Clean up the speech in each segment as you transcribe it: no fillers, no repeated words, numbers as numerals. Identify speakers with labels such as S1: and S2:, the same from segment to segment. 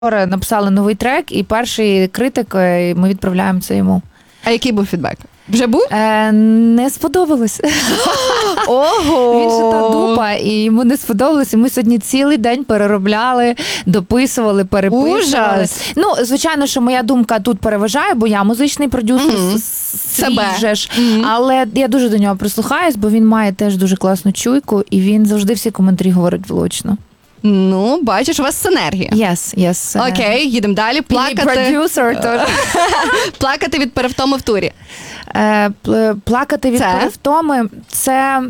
S1: Вчора написали новий трек, і перший критик, ми відправляємо це йому.
S2: А який був фідбек? Вже був?
S1: Не сподобалось.
S2: Ого!
S1: Він же та дупа, і йому не сподобалось. І ми сьогодні цілий день переробляли, дописували, переписували.
S2: Ужас!
S1: Ну, звичайно, що моя думка тут переважає, бо я музичний продюсер,
S2: Себе.
S1: Але я дуже до нього прислухаюсь, бо він має теж дуже класну чуйку, і він завжди всі коментарі говорить влучно.
S2: Ну, бачиш, у вас синергія.
S1: Yes.
S2: Окей, їдемо далі. Плакати від перевтоми в турі.
S1: Плакати від перевтоми – це...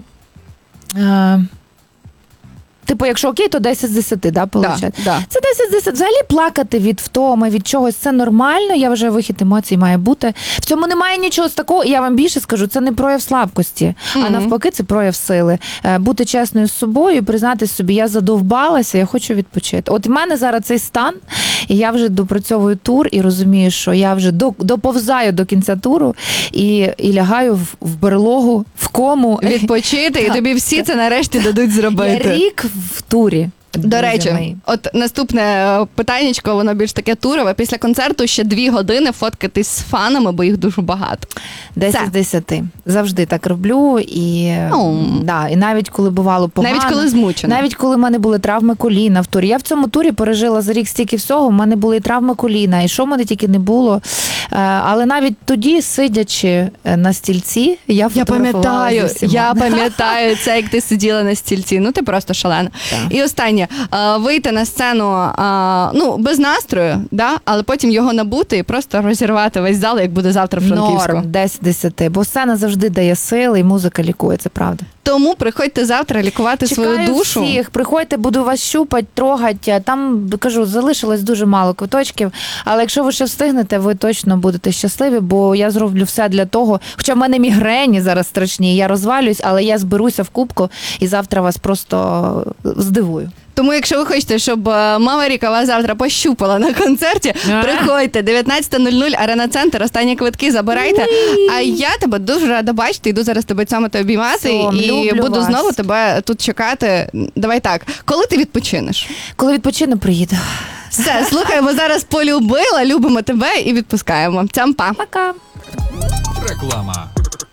S1: Типу, якщо окей, то 10 з 10, да, получать?
S2: Да.
S1: Це 10 з 10. Взагалі плакати від втоми, від чогось, це нормально, я вважаю, вихід емоцій має бути. В цьому немає нічого з такого, я вам більше скажу, це не прояв слабкості, а навпаки, це прояв сили. Бути чесною з собою і признати собі, я задовбалася, я хочу відпочити. От в мене зараз цей стан, і я вже допрацьовую тур, і розумію, що я вже доповзаю до кінця туру, і лягаю в берлогу, в кому.
S2: Відпочити, і тобі всі це нарешті дадуть зробити.
S1: Я рік в турі.
S2: До речі, от наступне питаннячко, воно більш таке турове. Після концерту ще 2 години фоткатись з фанами, бо їх дуже багато.
S1: 10 з 10. Завжди так роблю. І, і навіть коли бувало погано.
S2: Навіть коли змучена.
S1: Навіть коли в мене були травми коліна в турі. Я в цьому турі пережила за рік стільки всього. В мене були і травми коліна, і що в мене тільки не було. Але навіть тоді, сидячи на стільці, я фотографувала зі всіма.
S2: Я пам'ятаю це, як ти сиділа на стільці. Ну, ти просто шалена.
S1: Так.
S2: І останнє. Вийти на сцену, без настрою, да? Але потім його набути і просто розірвати весь зал, як буде завтра в Франківську.
S1: Норм, 10 з 10. Бо сцена завжди дає сили, і музика лікує, це правда.
S2: Тому приходьте завтра лікувати свою душу.
S1: Чекаю всіх, приходьте, буду вас щупати, трогати. Там, кажу, залишилось дуже мало квиточків, але якщо ви ще встигнете, ви точно будете щасливі, бо я зроблю все для того, хоча в мене мігрені зараз страшні, я розвалююсь, але я зберуся в кубку і завтра вас просто здивую.
S2: Тому, якщо ви хочете, щоб мама Ріка вас завтра пощупала на концерті, приходьте, 19:00, Арена Центр, останні квитки забирайте. А я тебе дуже рада бачити, йду зараз тебе цьомати, обіймати, і буду вас знову тебе тут чекати. Давай так, коли ти відпочинеш?
S1: Коли відпочину, приїду.
S2: Все, слухаємо, зараз полюбила, любимо тебе і відпускаємо. Цям-па.
S1: Пока.
S3: Реклама.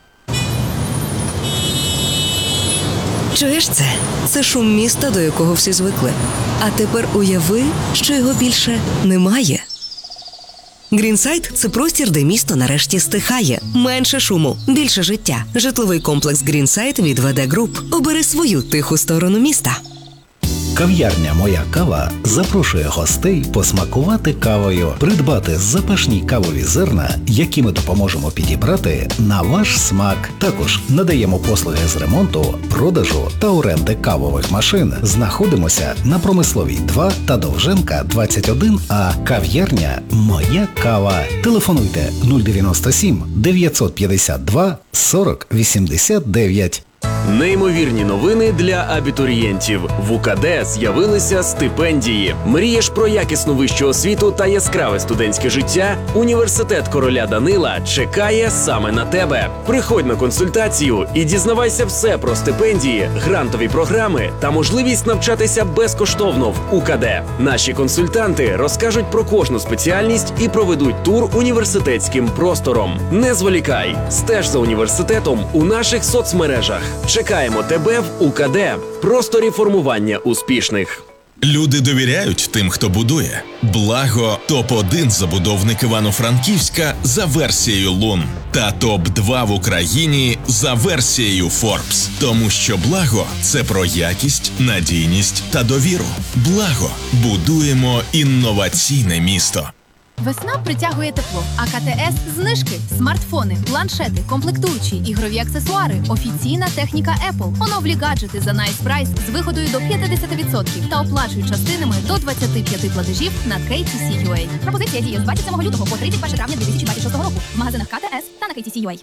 S4: Чуєш це? Це шум міста, до якого всі звикли. А тепер уяви, що його більше немає. Грінсайд – це простір, де місто нарешті стихає. Менше шуму, більше життя. Житловий комплекс Грінсайд від ВД Груп. Обери свою тиху сторону міста.
S5: Кав'ярня «Моя кава» запрошує гостей посмакувати кавою, придбати запашні кавові зерна, які ми допоможемо підібрати на ваш смак. Також надаємо послуги з ремонту, продажу та оренди кавових машин. Знаходимося на Промисловій 2 та Довженка 21А. Кав'ярня «Моя кава». Телефонуйте 097 952 40 89.
S6: Неймовірні новини для абітурієнтів. В УКД з'явилися стипендії. Мрієш про якісну вищу освіту та яскраве студентське життя? Університет короля Данила чекає саме на тебе. Приходь на консультацію і дізнавайся все про стипендії, грантові програми та можливість навчатися безкоштовно в УКД. Наші консультанти розкажуть про кожну спеціальність і проведуть тур університетським простором. Не зволікай, стеж за університетом у наших соцмережах. Чекаємо тебе в УКД. Просторі формування успішних.
S3: Люди довіряють тим, хто будує. Благо – топ-1 забудовник Івано-Франківська за версією Лун. Та топ-2 в Україні за версією Forbes. Тому що Благо – це про якість, надійність та довіру. Благо – будуємо інноваційне місто.
S7: Весна притягує тепло, а КТС – знижки, смартфони, планшети, комплектуючі, ігрові аксесуари, офіційна техніка Apple, оновлі гаджети за Nice Price з виходою до 50% та оплачуй частинами до 25 платежів на KTC.UA. Пропозиція діє з 27 лютого по 31 травня 2026 року в магазинах КТС та на KTC.UA.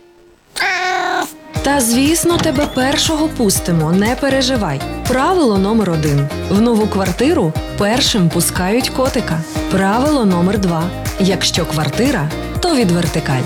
S8: Та, звісно, тебе першого пустимо, не переживай. Правило номер 1. В нову квартиру першим пускають котика. Правило номер 2. Якщо квартира, то від Вертикаль.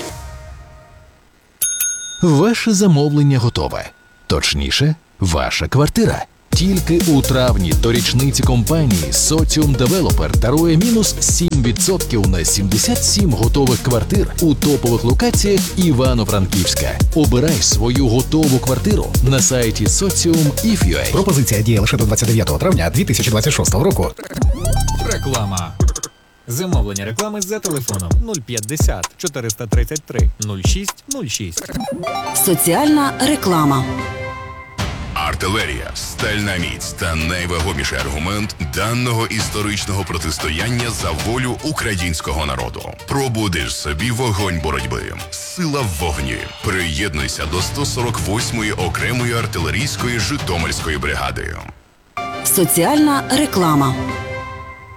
S9: Ваше замовлення готове. Точніше, ваша квартира. Тільки у травні до річниці компанії Socium Developer дарує мінус 7% на 77 готових квартир у топових локаціях Івано-Франківська. Обирай свою готову квартиру на сайті Socium.if.ua.
S5: Пропозиція діє лише до 29 травня 2026 року.
S10: Реклама. Замовлення реклами за телефоном 050 433 06 06.
S4: Соціальна реклама.
S11: Артилерія, стальна міць та найвагоміший аргумент даного історичного протистояння за волю українського народу. Пробудиш собі вогонь боротьби. Сила в вогні. Приєднуйся до 148-ї окремої артилерійської Житомирської бригади.
S4: Соціальна реклама.